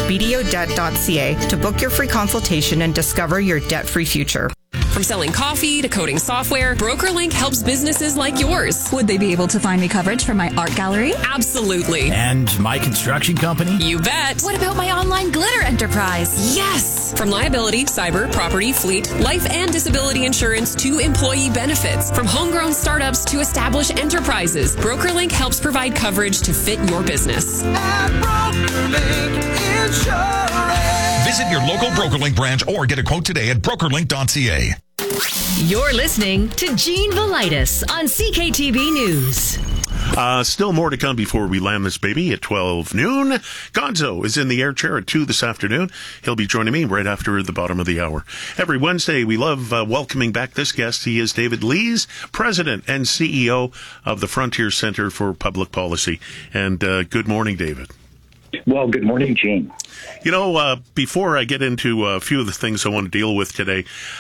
bdodebt.ca to book your free consultation and discover your debt-free future. From selling coffee to coding software, BrokerLink helps businesses like yours. Would they be able to find me coverage for my art gallery? Absolutely. And my construction company? You bet. What about my online glitter enterprise? Yes. From liability, cyber, property, fleet, life and disability insurance to employee benefits. From homegrown startups to established enterprises, BrokerLink helps provide coverage to fit your business. At BrokerLink Insurance. Visit your local BrokerLink branch or get a quote today at brokerlink.ca. You're listening to Gene Velitis on CKTB News. Still more to come before we land this baby at 12 noon. Gonzo is in the air chair at 2 this afternoon. He'll be joining me right after the bottom of the hour. Every Wednesday, we love welcoming back this guest. He is David Lees, President and CEO of the Frontier Center for Public Policy. And good morning, David. Well, good morning, Gene. You know, before I get into a few of the things I want to deal with today,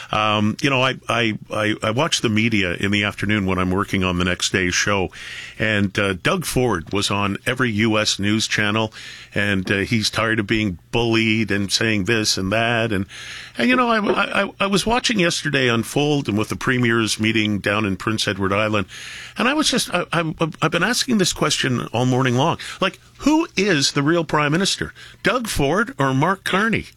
I watch the media in the afternoon when I'm working on the next day's show, and Doug Ford was on every U.S. news channel, and he's tired of being bullied and saying this and that, and you know, I was watching yesterday unfold and with the Premier's meeting down in Prince Edward Island, and I was just, I've been asking this question all morning long, like, who is the real Prime Minister, Doug Ford or Mark Carney?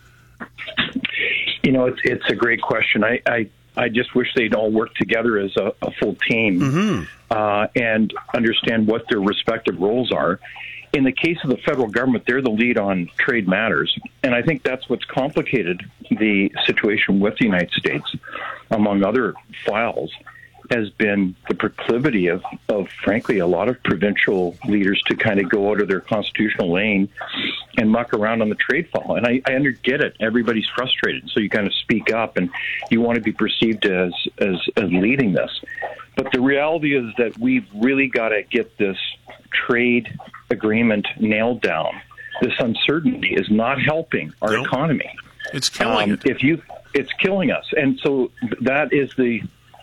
You know, it's a great question. I just wish they'd all work together as a full team and understand what their respective roles are. In the case of the federal government, they're the lead on trade matters. And I think that's what's complicated the situation with the United States, among other files, has been the proclivity of frankly, a lot of provincial leaders to kind of go out of their constitutional lane and muck around on the trade file. And I get it. Everybody's frustrated. So you kind of speak up and you want to be perceived as leading this. But the reality is that we've really got to get this trade agreement nailed down. This uncertainty is not helping our economy. It's killing it. It's killing us. And so that is the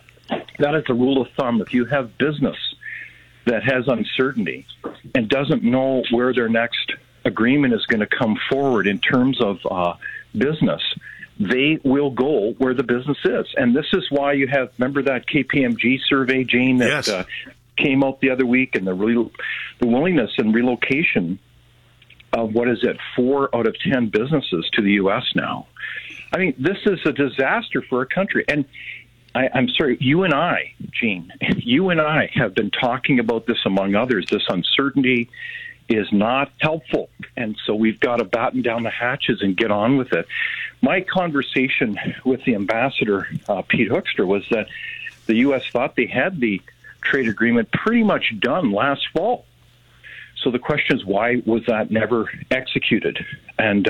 rule of thumb. If you have business that has uncertainty and doesn't know where their next agreement is going to come forward in terms of business, they will go where the business is. And this is why you have, remember that KPMG survey, Jane, that came out the other week, and the willingness and relocation of, 4 out of 10 businesses to the U.S. now. I mean, this is a disaster for our country. And I'm sorry, you and I, Gene, you and I have been talking about this, among others. This uncertainty is not helpful. And so we've got to batten down the hatches and get on with it. My conversation with the ambassador, Pete Hoekstra, was that the U.S. thought they had the trade agreement pretty much done last fall. So the question is, why was that never executed? And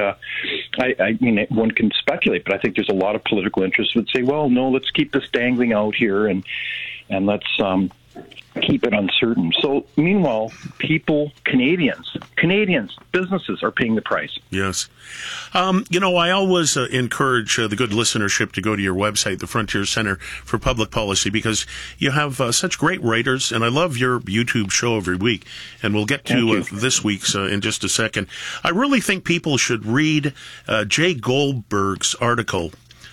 I mean, one can speculate, but I think there's a lot of political interest that would say, well, no, let's keep this dangling out here and let's keep it uncertain. So meanwhile, Canadians, businesses are paying the price. Yes. You know, I always encourage the good listenership to go to your website, the Frontier Center for Public Policy, because you have such great writers, and I love your YouTube show every week, and we'll get to this week's in just a second. I really think people should read Jay Goldberg's article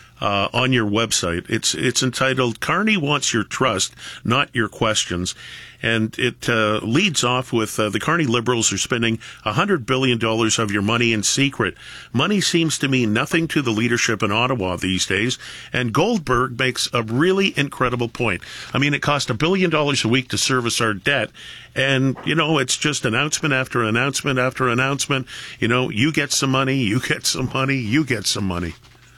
on your website. It's entitled "Carney Wants Your Trust, Not Your Questions," and it leads off with the Carney Liberals are spending $100 billion of your money in secret. Money seems to mean nothing to the leadership in Ottawa these days, and Goldberg makes a really incredible point. I mean, it costs $1 billion a week to service our debt, and, you know, it's just announcement after announcement after announcement. You know, you get some money, you get some money, you get some money.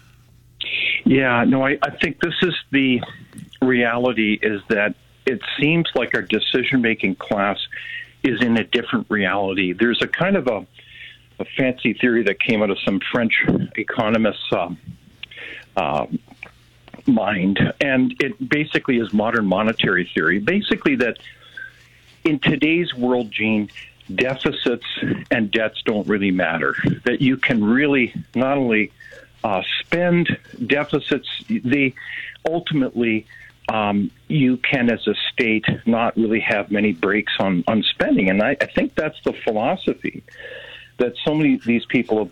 Yeah, no, I think this is the reality, is that it seems like our decision-making class is in a different reality. There's a kind of a fancy theory that came out of some French economists' mind, and it basically is modern monetary theory. Basically that in today's world, Gene, deficits and debts don't really matter. That you can really not only spend deficits, they ultimately you can, as a state, not really have many breaks on spending. And I think that's the philosophy that so many of these people